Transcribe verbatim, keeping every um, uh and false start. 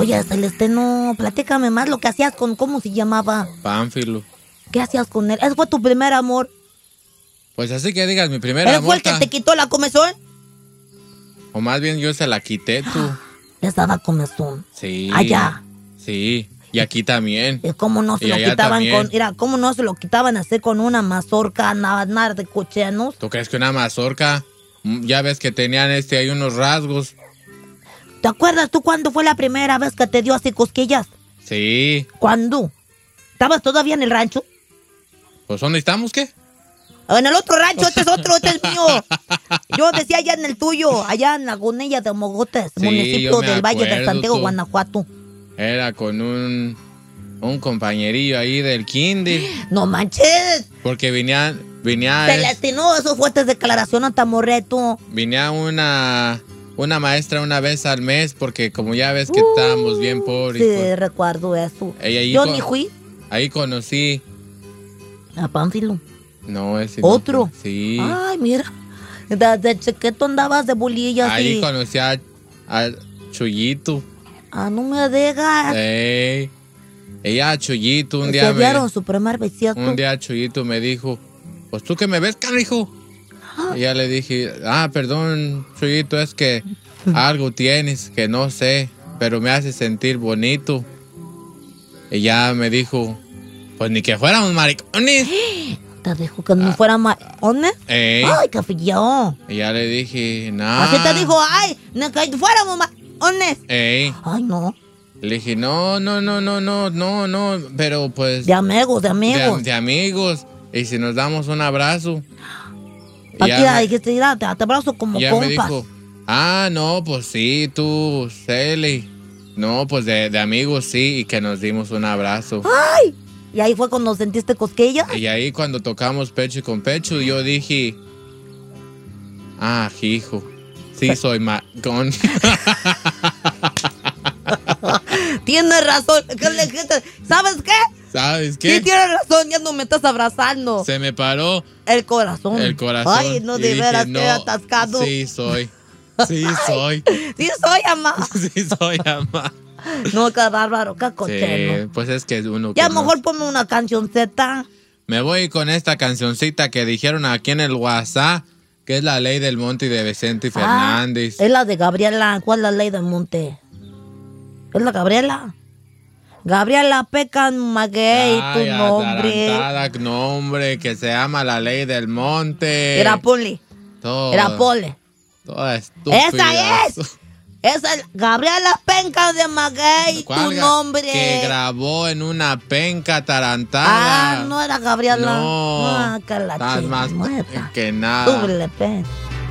Oye, Celeste, no, platícame más lo que hacías con, ¿cómo se llamaba? Pánfilo. ¿Qué hacías con él? ¿Ese fue tu primer amor? Pues así que digas, mi primer ¿Él amor. fue el que te quitó la comezón? O más bien yo se la quité, tú. Les daba comezón. Sí. Allá. Sí. Y aquí también. ¿Y cómo no se Y lo allá quitaban también. con... Mira, ¿cómo no se lo quitaban así con una mazorca, nada, nada de cocheanos? ¿Tú crees que una mazorca? Mm, Ya ves que tenían este, hay unos rasgos. ¿Te acuerdas tú cuándo fue la primera vez que te dio así cosquillas? Sí. ¿Cuándo? ¿Estabas todavía en el rancho? Pues ¿dónde estamos, qué? En el otro rancho, este es otro, este es mío. Yo decía allá en el tuyo, allá en Lagunilla de Mogotes, Sí, municipio yo me del Valle de acuerdo, Santiago, tú. Guanajuato. Era con un, un compañerillo ahí del kinder. No manches. Porque venía, venía, Se lastimó, eso fue esta declaración a Tamorreto. venía una, una maestra una vez al mes, porque como ya ves que estábamos bien pobres. Sí, pues, recuerdo eso. ella ahí Yo con- ni fui ahí conocí. a Pánfilo. No, ese no ¿Otro? fue. Sí. Ay, mira. Desde chiquito andabas de bolillas Ahí y... conocí a, a Chuyito. Ah, no me digas. Ey. Ella a Chuyito un día Se me, dieron su primer besito. un día Chuyito me dijo, pues tú que me ves, canijo. Y ya le dije, ah, perdón, Chuyito, es que algo tienes que no sé, pero me hace sentir bonito. Y ya me dijo, pues ni que fuéramos maricones. Te dijo que no fuera más... ¿Dónde? Ey. Ay, qué fillón. Y ya le dije, no. Así te dijo, ay, ni que fuéramos más... ¿Dónde? Ey. Ay, no. Le dije, no, no, no, no, no, no, no, pero pues... De amigos, de amigos. De, de amigos. Y si nos damos un abrazo. Y Aquí ya ya me- dijiste, mira, te, te abrazo como ya compas. me dijo, ah, no, pues sí, tú, Celi. No, pues de, de amigos sí, y que nos dimos un abrazo. ¡Ay! Y ahí fue cuando sentiste cosquillas. Y ahí cuando tocamos pecho con pecho, yo dije, ah, hijo, sí soy macón. Tienes razón. ¿Qué le dijiste? ¿Sabes qué? ¿Sabes Sí, qué? tienes razón, ya no me estás abrazando. Se me paró El corazón. el corazón. Ay, no, y de dije, veras, no, qué atascado. Sí soy, sí soy, Sí, soy amá. sí soy, ama. No, qué bárbaro, qué cocheno. Sí, pues es que uno Ya que no- mejor ponme una cancionceta. Me voy con esta cancioncita que dijeron aquí en el WhatsApp, que es La Ley del Monte y de Vicente Fernández. Ah, es la de Gabriela. ¿Cuál es la ley del monte? ¿Es la Gabriela? Gabriela Pecan Maguey, tu Ay, nombre. atarantada, nombre, que se llama La Ley del Monte. Era Poli. Todo- Era Pole. Toda estúpida. ¡Esa es! Esa es Gabriela Penca de Maguey, tu ¿Cuál ga- nombre. Que grabó en una penca atarantada. Ah, no era Gabriela. No. Ah, que la Estás más chismosa. que nada. Súbele, pe.